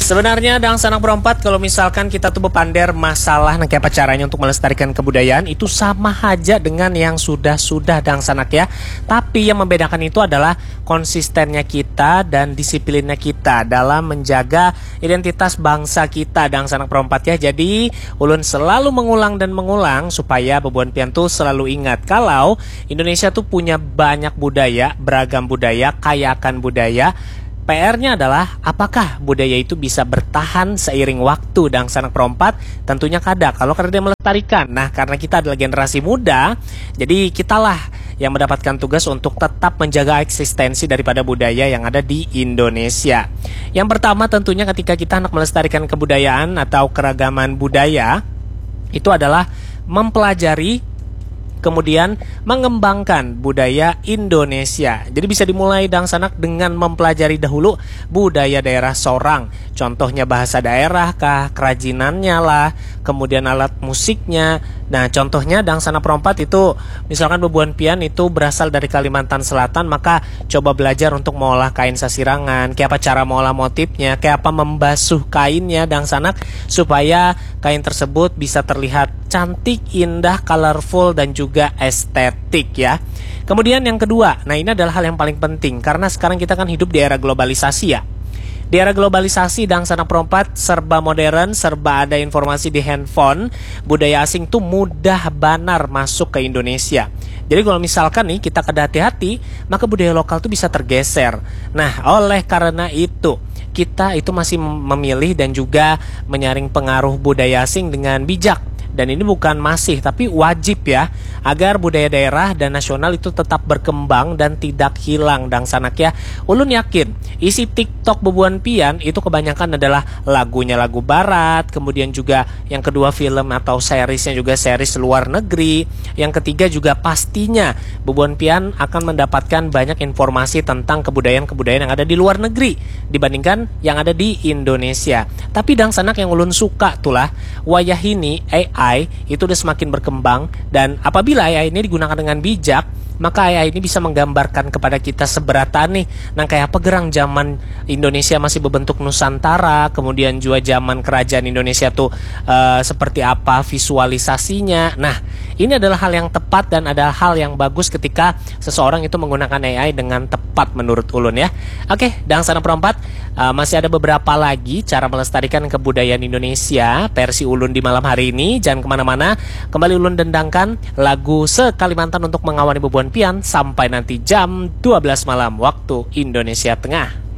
Sebenarnya Dang Sanak Berempat, kalau misalkan kita tuh bepander masalah kayak apa caranya untuk melestarikan kebudayaan, itu sama aja dengan yang sudah-sudah Dang Sanak ya. Tapi yang membedakan itu adalah konsistennya kita dan disiplinnya kita dalam menjaga identitas bangsa kita Dang Sanak Berempat ya. Jadi ulun selalu mengulang dan mengulang supaya Bebuan Pian tuh selalu ingat kalau Indonesia tuh punya banyak budaya, beragam budaya, kaya akan budaya. PR-nya adalah apakah budaya itu bisa bertahan seiring waktu Dang Sanak Berempat? Tentunya kada, kalau karena dia melestarikan. Nah, karena kita adalah generasi muda, jadi kitalah yang mendapatkan tugas untuk tetap menjaga eksistensi daripada budaya yang ada di Indonesia. Yang pertama tentunya ketika kita hendak melestarikan kebudayaan atau keragaman budaya, itu adalah mempelajari kemudian mengembangkan budaya Indonesia. Jadi bisa dimulai Dang Sanak dengan mempelajari dahulu budaya daerah sorang. Contohnya bahasa daerah kah, kerajinannya lah, kemudian alat musiknya. Nah contohnya Dang Sanak Berempat itu misalkan Bebuan Pian itu berasal dari Kalimantan Selatan, maka coba belajar untuk mengolah kain sasirangan, kayak apa cara mengolah motifnya, kayak apa membasuh kainnya Dang Sanak supaya kain tersebut bisa terlihat cantik, indah, colorful, dan juga estetik ya. Kemudian yang kedua, nah ini adalah hal yang paling penting karena sekarang kita kan hidup di era globalisasi ya. Di era globalisasi Dang Sanak Berempat serba modern, serba ada informasi di handphone. Budaya asing tuh mudah banar masuk ke Indonesia. Jadi kalau misalkan nih kita kada hati-hati, maka budaya lokal tuh bisa tergeser. Nah, oleh karena itu kita itu masih memilih dan juga menyaring pengaruh budaya asing dengan bijak. Dan ini bukan masih, tapi wajib ya, agar budaya daerah dan nasional itu tetap berkembang dan tidak hilang Dang Sanak ya. Ulun yakin isi TikTok Bebuan Pian itu kebanyakan adalah lagunya lagu barat, kemudian juga yang kedua film atau seriesnya juga series luar negeri. Yang ketiga juga pastinya Bebuan Pian akan mendapatkan banyak informasi tentang kebudayaan-kebudayaan yang ada di luar negeri dibandingkan yang ada di Indonesia. Tapi Dang Sanak yang ulun suka tulah wayah ini AI itu udah semakin berkembang, dan apabila AI ini digunakan dengan bijak, maka AI ini bisa menggambarkan kepada kita seberatan nih nang kayak apa gerang zaman Indonesia masih berbentuk Nusantara, kemudian juga zaman kerajaan Indonesia tuh seperti apa visualisasinya. Nah, ini adalah hal yang tepat dan adalah hal yang bagus ketika seseorang itu menggunakan AI dengan tepat menurut ulun ya. Oke, Dang Sanak Berempat, masih ada beberapa lagi cara melestarikan kebudayaan Indonesia versi ulun di malam hari ini. Jangan kemana-mana, kembali ulun dendangkan lagu Se-Kalimantan untuk mengawali Bebuan Pian sampai nanti jam 12 malam waktu Indonesia Tengah.